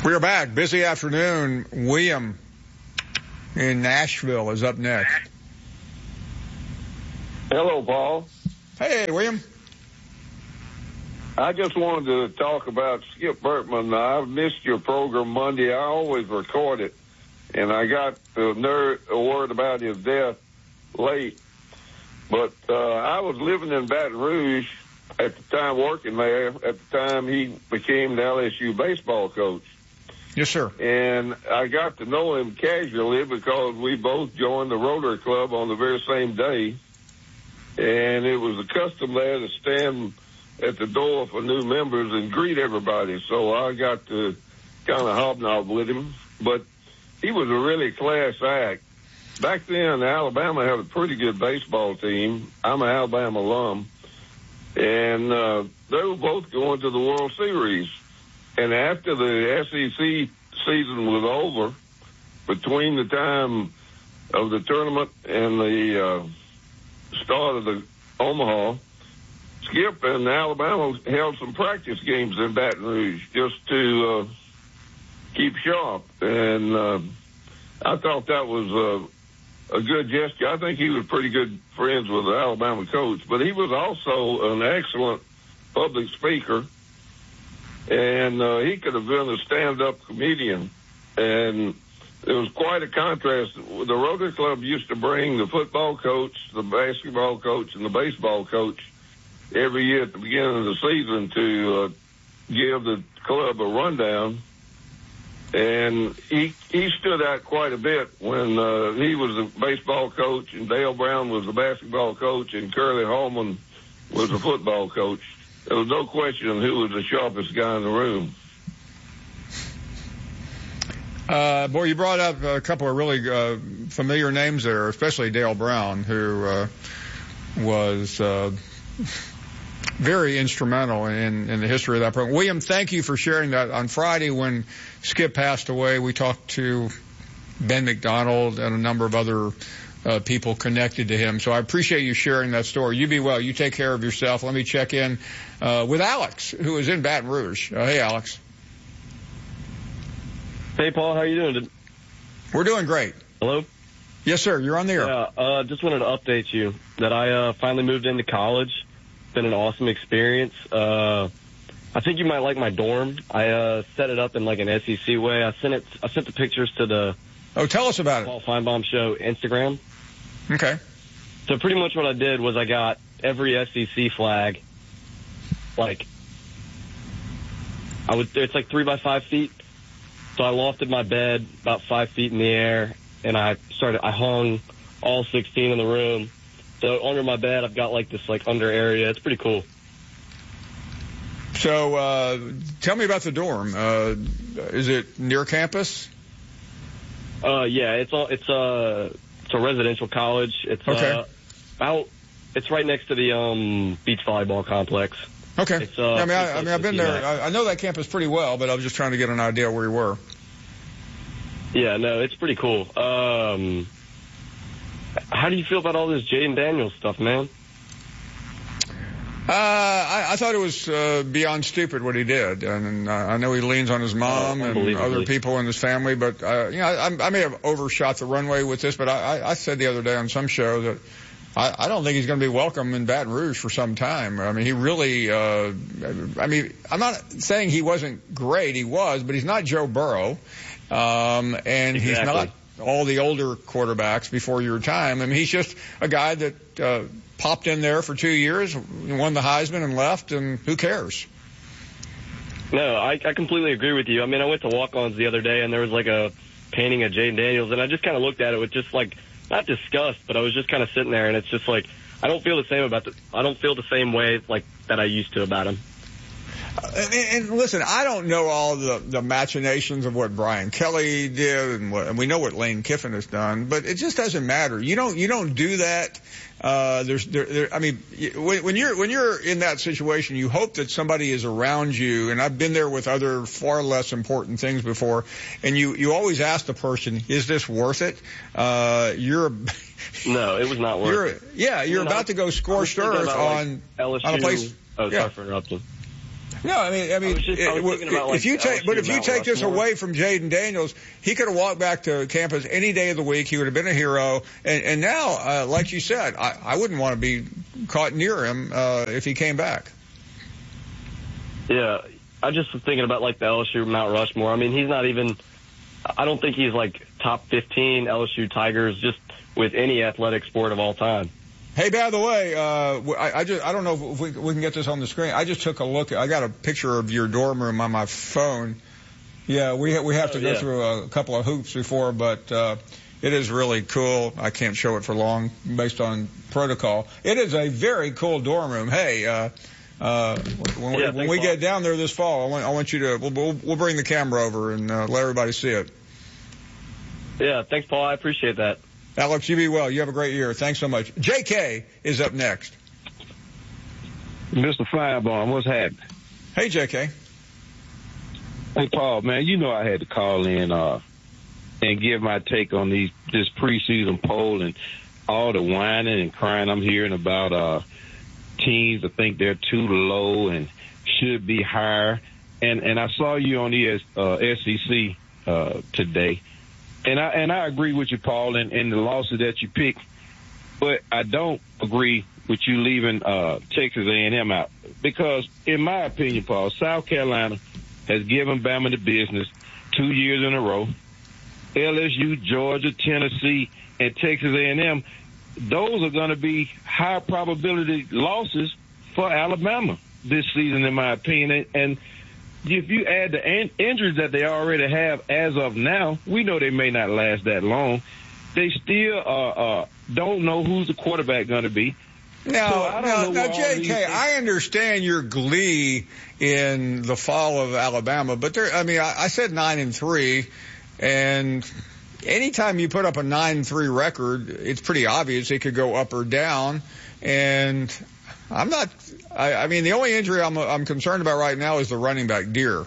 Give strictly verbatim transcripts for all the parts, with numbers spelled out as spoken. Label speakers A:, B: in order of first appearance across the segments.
A: We are back. Busy afternoon. William in Nashville is up next.
B: Hello, Paul.
A: Hey, William.
B: I just wanted to talk about Skip Bertman. I missed your program Monday. I always record it, and I got the ner- a word about his death late. But uh, I was living in Baton Rouge at the time, working there, at the time he became the L S U baseball coach.
A: Yes, sir.
B: And I got to know him casually because we both joined the Rotary Club on the very same day. And it was a custom there to stand at the door for new members and greet everybody. So I got to kind of hobnob with him. But he was a really class act. Back then, Alabama had a pretty good baseball team. I'm an Alabama alum. And uh, they were both going to the World Series. And after the S E C season was over, between the time of the tournament and the uh, start of the Omaha, Skip and Alabama held some practice games in Baton Rouge just to uh, keep sharp. And uh, I thought that was uh, a good gesture. I think he was pretty good friends with the Alabama coach, but he was also an excellent public speaker. And uh, he could have been a stand-up comedian. And it was quite a contrast. The Rotary Club used to bring the football coach, the basketball coach, and the baseball coach every year at the beginning of the season to uh, give the club a rundown. And he he stood out quite a bit when uh, he was the baseball coach and Dale Brown was the basketball coach and Curly Hallman was the football coach. There was no question who was the sharpest guy in the room.
A: Uh, boy, you brought up a couple of really uh, familiar names there, especially Dale Brown, who uh, was uh, very instrumental in, in the history of that program. William, thank you for sharing that. On Friday when Skip passed away, we talked to Ben McDonald and a number of other Uh, people connected to him. So I appreciate you sharing that story. You be well. You take care of yourself. Let me check in uh, with Alex, who is in Baton Rouge. Uh, hey, Alex.
C: Hey, Paul. How you doing?
A: We're doing great.
C: Hello?
A: Yes, sir. You're on the air.
C: Yeah, uh, just wanted to update you that I uh, finally moved into college. It's been an awesome experience. Uh, I think you might like my dorm. I uh, set it up in like an S E C way. I sent it. I sent the pictures to the
A: Oh, tell us about it.
C: Paul Feinbaum Show Instagram.
A: Okay.
C: So pretty much what I did was I got every S E C flag, like, I would, it's like three by five feet. So I lofted my bed about five feet in the air, and I started, I hung all sixteen in the room. So under my bed, I've got like this like under area. It's pretty cool.
A: So, uh, tell me about the dorm. Uh, is it near campus?
C: Uh, yeah, it's all, it's a, it's a residential college. It's,
A: okay.
C: uh, about, it's right next to the, um, beach volleyball complex.
A: Okay.
C: It's, uh,
A: I mean, I, I mean, I've been there. I, I know that campus pretty well, but I was just trying to get an idea where you were.
C: Yeah, no, it's pretty cool. Um, how do you feel about all this Jaden Daniels stuff, man?
A: Uh, I, I thought it was uh, beyond stupid what he did, and uh, I know he leans on his mom
C: oh,
A: and other people in his family. But uh, you know, I, I may have overshot the runway with this. But I, I said the other day on some show that I, I don't think he's going to be welcome in Baton Rouge for some time. I mean, he really. Uh, I mean, I'm not saying he wasn't great. He was, but he's not Joe Burrow, um, and
C: exactly.
A: he's not all the older quarterbacks before your time. I mean, he's just a guy that. Uh, popped in there for two years, won the Heisman and left, and who cares?
C: No, I, I completely agree with you. I mean, I went to walk-ons the other day, and there was like a painting of Jaden Daniels, and I just kind of looked at it with just like, not disgust, but I was just kind of sitting there, and it's just like, I don't feel the same about the, I don't feel the same way like that I used to about him.
A: Uh, and, and listen, I don't know all the, the machinations of what Brian Kelly did, and, what, and we know what Lane Kiffin has done, but it just doesn't matter. You don't, you don't do that. Uh, there's, there, there, I mean, when, when you're, when you're in that situation, you hope that somebody is around you. And I've been there with other far less important things before. And you, you always ask the person, is this worth it? Uh, you're,
C: no, it was not worth
A: you're,
C: it.
A: Yeah, you're
C: you know,
A: about to go scorched earth
C: about,
A: on,
C: like, L S U.
A: on a place.
C: Oh,
A: yeah.
C: sorry for interrupting.
A: No, I mean, I mean,
C: I was just, I was thinking about, like,
A: if you take, but if you
C: Mount
A: take this
C: Rushmore.
A: away from Jaden Daniels, he could have walked back to campus any day of the week. He would have been a hero. And, and now, uh, like you said, I, I wouldn't want to be caught near him uh, if he came back.
C: Yeah, I just was thinking about, like, the L S U Mount Rushmore. I mean, he's not even, I don't think he's, like, top fifteen L S U Tigers just with any athletic sport of all time.
A: Hey, by the way, uh, I, I just, I don't know if we, we can get this on the screen. I just took a look. I got a picture of your dorm room on my phone. Yeah, we, we have to
C: oh,
A: go
C: yeah.
A: through a couple of hoops before, but, uh, it is really cool. I can't show it for long based on protocol. It is a very cool dorm room. Hey, uh, uh, when,
C: yeah,
A: when we
C: Paul.
A: get down there this fall, I want, I want you to, we'll, we'll, we'll bring the camera over and, uh, let everybody see it.
C: Yeah, thanks, Paul. I appreciate that.
A: Alex, you be well. You have a great year. Thanks so much. J K is up next.
D: Mister Firebomb, what's happening?
A: Hey, J K.
D: Hey, Paul, man, you know I had to call in uh, and give my take on these this preseason poll and all the whining and crying I'm hearing about uh, teams that think they're too low and should be higher. And and I saw you on the uh, S E C uh, today. And I and I agree with you, Paul, and, and the losses that you pick, but I don't agree with you leaving uh, Texas A and M out because, in my opinion, Paul, South Carolina has given Bama the business two years in a row. L S U, Georgia, Tennessee, and Texas A and M, those are going to be high probability losses for Alabama this season, in my opinion, and if you add the in- injuries that they already have as of now, we know they may not last that long. They still uh, uh, don't know who's the quarterback going to be.
A: Now,
D: so I don't
A: now,
D: know
A: now
D: where all
A: J K,
D: these-
A: I understand your glee in the fall of Alabama, but there, I mean, I, I said nine and three, and anytime you put up a nine and three record, it's pretty obvious it could go up or down, and I'm not. I, I mean, the only injury I'm I'm concerned about right now is the running back Deere.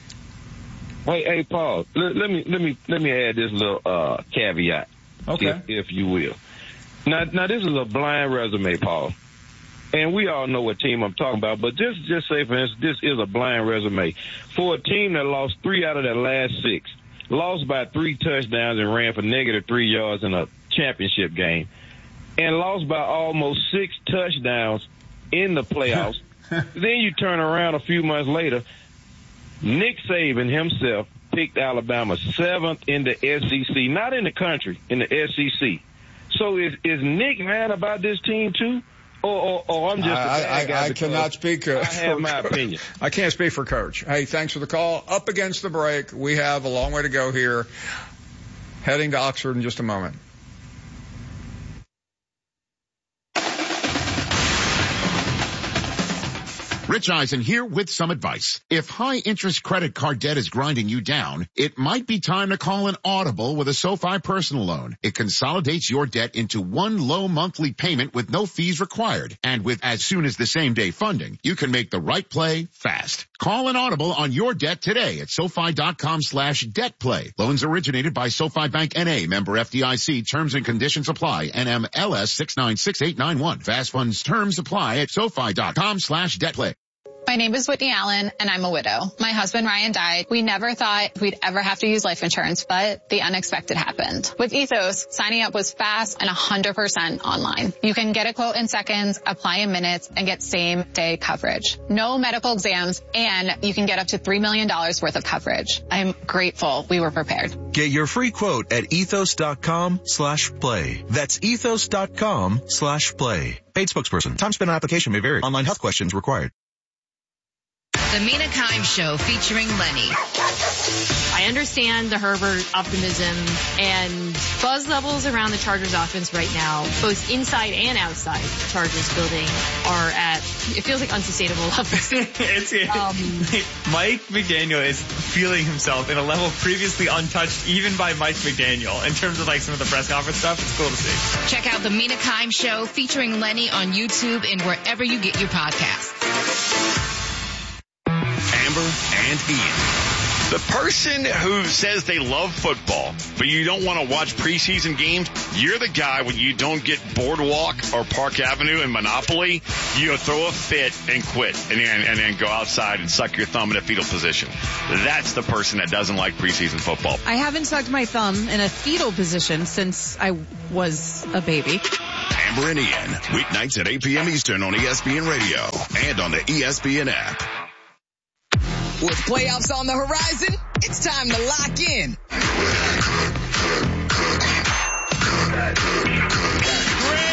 D: Hey, hey, Paul, let, let me let me let me add this little uh, caveat,
A: Okay.
D: if, if you will. Now, now this is a blind resume, Paul, and we all know what team I'm talking about. But just just say, for instance, this is a blind resume for a team that lost three out of their last six, lost by three touchdowns and ran for negative three yards in a championship game, and lost by almost six touchdowns in the playoffs. Then you turn around a few months later, Nick Saban himself picked Alabama seventh in the S E C, not in the country, in the S E C. So is is Nick mad about this team too? Or, or, or I'm just a
A: I,
D: bad
A: I,
D: guy
A: I
D: because
A: cannot speak. Uh,
D: I have
A: for
D: my
A: Coach.
D: opinion.
A: I can't speak for Coach. Hey, thanks for the call. Up against the break. We have a long way to go here. Heading to Oxford in just a moment.
E: Rich Eisen here with some advice. If high-interest credit card debt is grinding you down, it might be time to call an Audible with a SoFi personal loan. It consolidates your debt into one low monthly payment with no fees required. And with as soon as the same day funding, you can make the right play fast. Call an Audible on your debt today at SoFi.com slash debt play. Loans originated by SoFi Bank N A, member F D I C. Terms and conditions apply. N M L S six nine six eight nine one. Fast funds terms apply at SoFi.com slash debt play.
F: My name is Whitney Allen, and I'm a widow. My husband, Ryan, died. We never thought we'd ever have to use life insurance, but the unexpected happened. With Ethos, signing up was fast and one hundred percent online. You can get a quote in seconds, apply in minutes, and get same-day coverage. No medical exams, and you can get up to three million dollars worth of coverage. I'm grateful we were prepared.
G: Get your free quote at ethos.com slash play. That's ethos.com slash play. Paid spokesperson. Time spent on application may vary. Online health questions required.
H: The Mina Kimes Show featuring Lenny.
I: I understand the Herbert optimism and buzz levels around the Chargers offense right now, both inside and outside the Chargers building, are at, it feels like unsustainable levels.
J: it's, it, um, Mike McDaniel is feeling himself in a level previously untouched even by Mike McDaniel in terms of like some of the press conference stuff. It's cool to see.
H: Check out the Mina Kimes Show featuring Lenny on YouTube and wherever you get your podcasts.
K: Amber and Ian. The person who says they love football, but you don't want to watch preseason games, you're the guy when you don't get Boardwalk or Park Avenue and Monopoly, you throw a fit and quit and then, and then go outside and suck your thumb in a fetal position. That's the person that doesn't like preseason football.
L: I haven't sucked my thumb in a fetal position since I was a baby.
M: Amber and Ian, weeknights at eight p.m. Eastern on E S P N Radio and on the E S P N app.
N: With playoffs on the horizon, it's time to lock in.